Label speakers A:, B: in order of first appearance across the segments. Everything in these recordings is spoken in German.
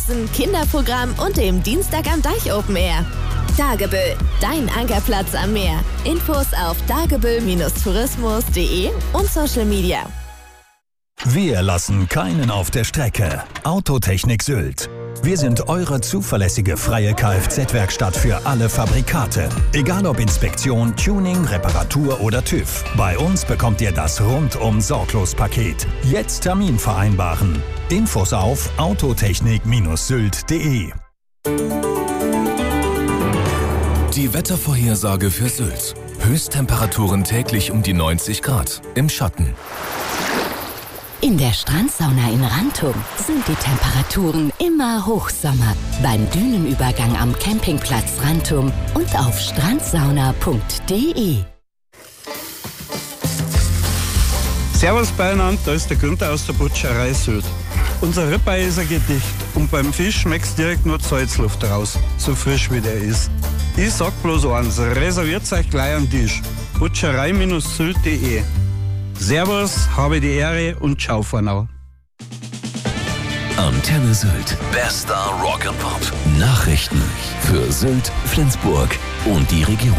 A: Kinderprogramm und dem Dienstag am Deich Open Air. Dagebüll, dein Ankerplatz am Meer. Infos auf dagebüll-tourismus.de und Social Media.
B: Wir lassen keinen auf der Strecke. Autotechnik Sylt. Wir sind eure zuverlässige freie Kfz-Werkstatt für alle Fabrikate. Egal ob Inspektion, Tuning, Reparatur oder TÜV. Bei uns bekommt ihr das rundum-Sorglos-Paket. Jetzt Termin vereinbaren. Infos auf autotechnik-sylt.de.
C: Die Wettervorhersage für Sylt. Höchsttemperaturen täglich um die 90 Grad. Im Schatten.
D: In der Strandsauna in Rantum sind die Temperaturen immer Hochsommer. Beim Dünenübergang am Campingplatz Rantum und auf strandsauna.de.
E: Servus beieinander, da ist der Günther aus der Butcherei Sylt. Unser Rüppei ist ein Gedicht und beim Fisch schmeckt's direkt nur Salzluft raus, so frisch wie der ist. Ich sag bloß eins, reserviert euch gleich am Tisch. Butcherei-sylt.de. Servus, habe die Ehre und ciao for now.
C: Antenne Sylt. Bester Rock'n'Pop. Nachrichten für Sylt, Flensburg und die Region.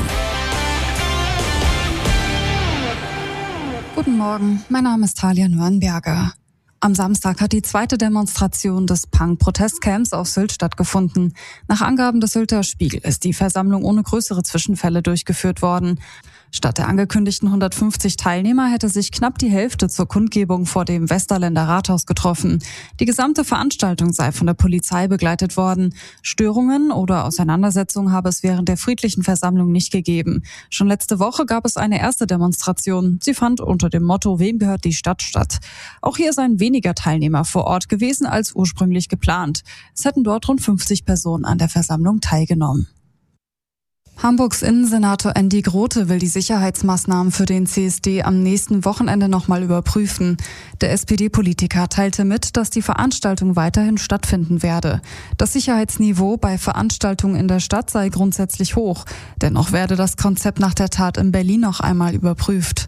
F: Guten Morgen, mein Name ist Talia Nürnberger. Am Samstag hat die zweite Demonstration des Punk-Protestcamps auf Sylt stattgefunden. Nach Angaben des Sylter Spiegel ist die Versammlung ohne größere Zwischenfälle durchgeführt worden. Statt der angekündigten 150 Teilnehmer hätte sich knapp die Hälfte zur Kundgebung vor dem Westerländer Rathaus getroffen. Die gesamte Veranstaltung sei von der Polizei begleitet worden. Störungen oder Auseinandersetzungen habe es während der friedlichen Versammlung nicht gegeben. Schon letzte Woche gab es eine erste Demonstration. Sie fand unter dem Motto "Wem gehört die Stadt" statt. Auch hier seien weniger Teilnehmer vor Ort gewesen als ursprünglich geplant. Es hätten dort rund 50 Personen an der Versammlung teilgenommen. Hamburgs Innensenator Andy Grote will die Sicherheitsmaßnahmen für den CSD am nächsten Wochenende nochmal überprüfen. Der SPD-Politiker teilte mit, dass die Veranstaltung weiterhin stattfinden werde. Das Sicherheitsniveau bei Veranstaltungen in der Stadt sei grundsätzlich hoch. Dennoch werde das Konzept nach der Tat in Berlin noch einmal überprüft.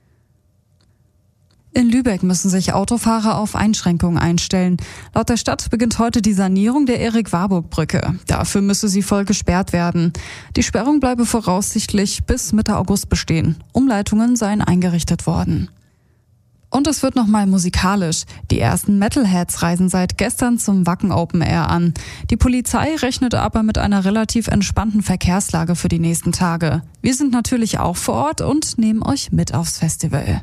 F: In Lübeck müssen sich Autofahrer auf Einschränkungen einstellen. Laut der Stadt beginnt heute die Sanierung der Erik-Warburg-Brücke. Dafür müsse sie voll gesperrt werden. Die Sperrung bleibe voraussichtlich bis Mitte August bestehen. Umleitungen seien eingerichtet worden. Und es wird nochmal musikalisch. Die ersten Metalheads reisen seit gestern zum Wacken Open Air an. Die Polizei rechnet aber mit einer relativ entspannten Verkehrslage für die nächsten Tage. Wir sind natürlich auch vor Ort und nehmen euch mit aufs Festival.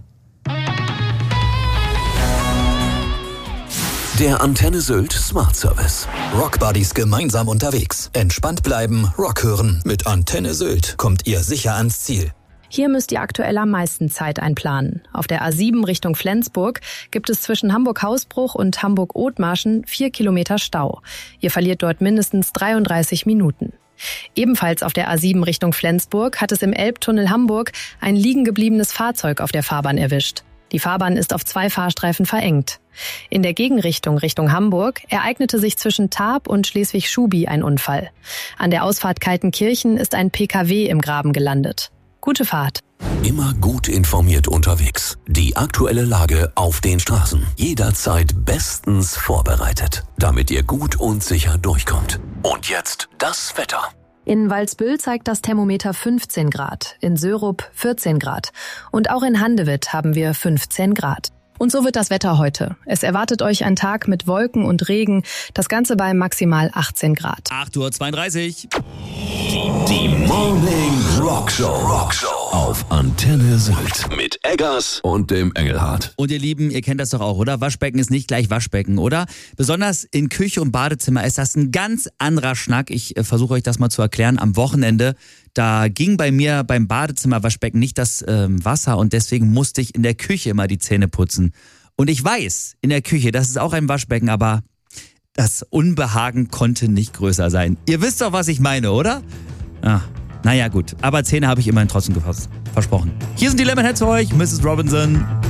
C: Der Antenne Sylt Smart Service.
B: Rockbuddies gemeinsam unterwegs. Entspannt bleiben, Rock hören. Mit Antenne Sylt kommt ihr sicher ans Ziel.
G: Hier müsst ihr aktuell am meisten Zeit einplanen. Auf der A7 Richtung Flensburg gibt es zwischen Hamburg-Hausbruch und Hamburg-Othmarschen 4 Kilometer Stau. Ihr verliert dort mindestens 33 Minuten. Ebenfalls auf der A7 Richtung Flensburg hat es im Elbtunnel Hamburg ein liegen gebliebenes Fahrzeug auf der Fahrbahn erwischt. Die Fahrbahn ist auf 2 Fahrstreifen verengt. In der Gegenrichtung Richtung Hamburg ereignete sich zwischen Tarp und Schleswig-Schubi ein Unfall. An der Ausfahrt Kaltenkirchen ist ein PKW im Graben gelandet. Gute Fahrt.
C: Immer gut informiert unterwegs. Die aktuelle Lage auf den Straßen. Jederzeit bestens vorbereitet, damit ihr gut und sicher durchkommt. Und jetzt das Wetter.
G: In Walsbüll zeigt das Thermometer 15 Grad, in Sörup 14 Grad und auch in Handewitt haben wir 15 Grad. Und so wird das Wetter heute. Es erwartet euch ein Tag mit Wolken und Regen, das Ganze bei maximal 18 Grad.
H: 8:32 Uhr.
C: Die Morning Rockshow auf Antenne Sylt mit Eggers und dem Engelhardt.
H: Und ihr Lieben, ihr kennt das doch auch, oder? Waschbecken ist nicht gleich Waschbecken, oder? Besonders in Küche und Badezimmer ist das ein ganz anderer Schnack. Ich versuche euch das mal zu erklären. Am Wochenende, da ging bei mir beim Badezimmerwaschbecken nicht das Wasser und deswegen musste ich in der Küche immer die Zähne putzen. Und ich weiß, in der Küche, das ist auch ein Waschbecken, aber das Unbehagen konnte nicht größer sein. Ihr wisst doch, was ich meine, oder? Naja, gut. Aber Zähne habe ich immerhin trotzdem versprochen. Hier sind die Lemonheads für euch, Mrs. Robinson.